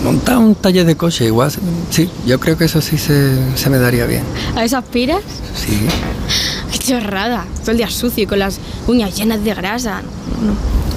montar un taller de coche igual, sí, yo creo que eso sí se me daría bien. ¿A eso aspiras? Sí. ¡Qué chorrada! Todo el día sucio y con las uñas llenas de grasa. No.